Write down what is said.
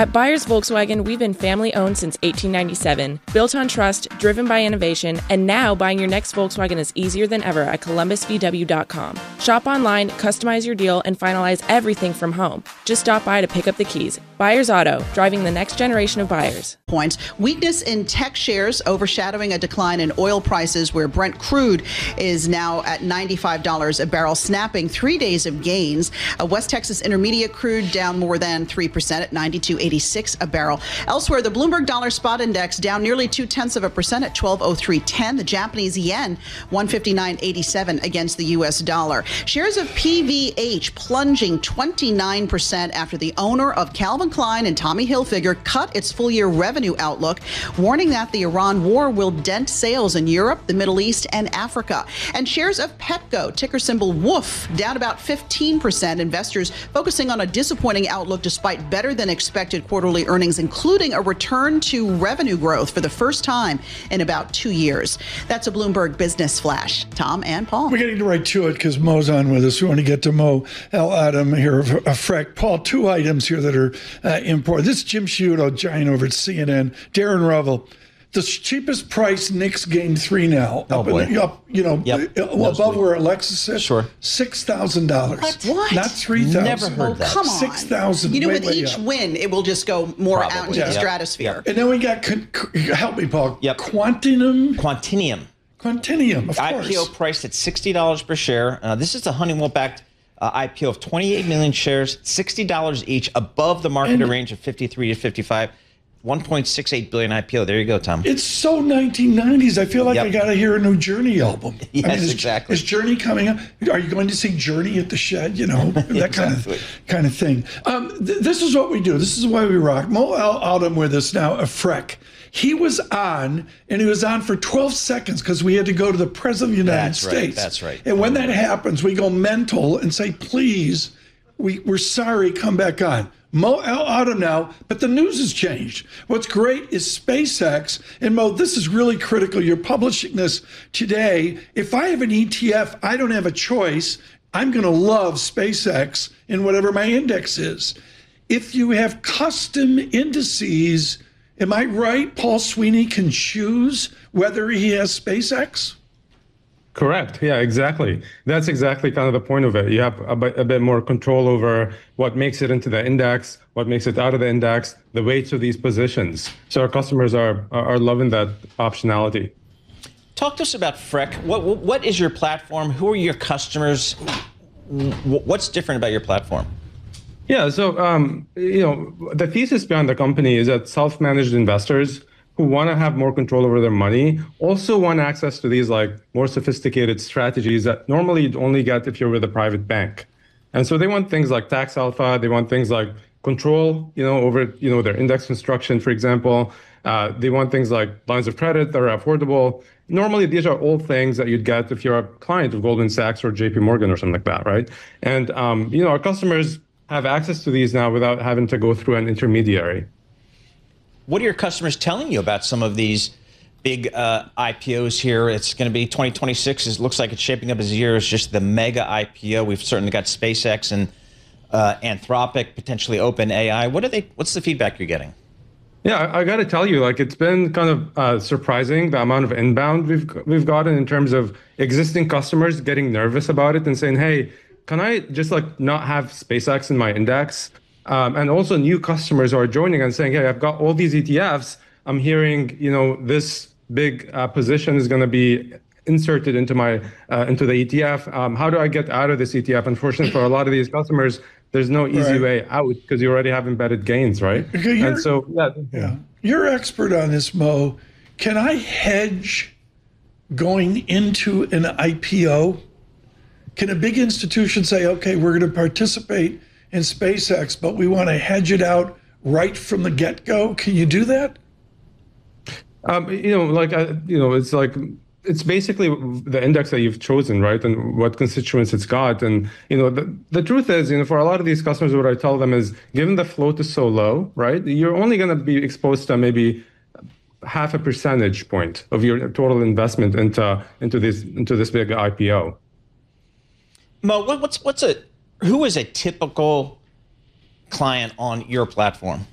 At Buyers Volkswagen, we've been family-owned since 1897, built on trust, driven by innovation, and now buying your next Volkswagen is easier than ever at ColumbusVW.com. Shop online, customize your deal, and finalize everything from home. Just stop by to pick up the keys. Buyers Auto, driving the next generation of buyers. Points. Weakness in tech shares overshadowing a decline in oil prices, where Brent crude is now at $95 a barrel, snapping 3 days of gains. West Texas Intermediate crude down more than 3% at $92.86 a barrel. Elsewhere, the Bloomberg Dollar Spot Index down nearly 0.2% at 1203.10. The Japanese yen 159.87 against the U.S. dollar. Shares of PVH plunging 29% after the owner of Calvin Klein and Tommy Hilfiger cut its full-year revenue outlook, warning that the Iran war will dent sales in Europe, the Middle East, and Africa. And shares of Petco, ticker symbol WOOF, down about 15%. Investors focusing on a disappointing outlook despite better than expected quarterly earnings, including a return to revenue growth for the first time in about 2 years. That's a Bloomberg Business Flash. Tom and Paul. We're getting right to it because Mo's on with us. We want to get to Mo El Adam here of Freck. Paul, two items here that are important. This is Jim Sciutto, giant over at CNN. Darren Revel. The cheapest price, Knicks gained 3 now. Oh, boy. Above where Alexis is. Sure. $6,000. What? Not 3,000. Never heard that. Come on. 6,000. With each win, it will just go more out into the stratosphere. And then we got, help me, Paul. Yep. Quantinium, of course. IPO priced at $60 per share. This is a Honeywell-backed IPO of 28 million shares, $60 each, above the market range of 53 to 55. 1.68 billion IPO. There you go, Tom. It's so 1990s. I feel like I got to hear a new Journey album. Yes, exactly. Is Journey coming up? Are you going to see Journey at the Shed? That Exactly. kind of thing. This is what we do. This is why we rock. Mo El Adam with us now, a Freck. He was on, and he was on for 12 seconds because we had to go to the President of the United States. That's right. And when that happens, we go mental and say, please, we're sorry, come back on. Mo El Adam now, but the news has changed. What's great is SpaceX, and Mo, this is really critical. You're publishing this today. If I have an ETF, I don't have a choice. I'm going to love SpaceX in whatever my index is. If you have custom indices, am I right? Paul Sweeney can choose whether he has SpaceX? Correct. Yeah, exactly. That's exactly kind of the point of it. You have a bit more control over what makes it into the index, what makes it out of the index, the weights of these positions. So our customers are loving that optionality. Talk to us about Freck. What is your platform? Who are your customers? What's different about your platform? Yeah, so the thesis behind the company is that self-managed investors who want to have more control over their money also want access to these more sophisticated strategies that normally you'd only get if you're with a private bank. And so they want things like tax alpha, they want things like control, over, their index construction, for example. They want things like lines of credit that are affordable. Normally, these are all things that you'd get if you're a client of Goldman Sachs or JP Morgan or something like that, right? And, our customers have access to these now without having to go through an intermediary. What are your customers telling you about some of these big IPOs here? It's going to be 2026. It looks like it's shaping up as a year as just the mega IPO. We've certainly got SpaceX and Anthropic, potentially OpenAI. What's the feedback you're getting? Yeah, I got to tell you, it's been kind of surprising the amount of inbound we've gotten in terms of existing customers getting nervous about it and saying, hey, can I just not have SpaceX in my index? And also new customers are joining and saying, hey, I've got all these ETFs. I'm hearing, this big position is going to be inserted into into the ETF. How do I get out of this ETF? Unfortunately, for a lot of these customers, there's no easy way out because you already have embedded gains, right? And so, You're expert on this, Mo. Can I hedge going into an IPO? Can a big institution say, okay, we're going to participate in SpaceX, but we want to hedge it out right from the get-go? Can you do that? It's basically the index that you've chosen, right? And what constituents it's got. And, the truth is, for a lot of these customers, what I tell them is, given the float is so low, right? You're only going to be exposed to maybe half a percentage point of your total investment into this big IPO. Mo, who is a typical client on your platform?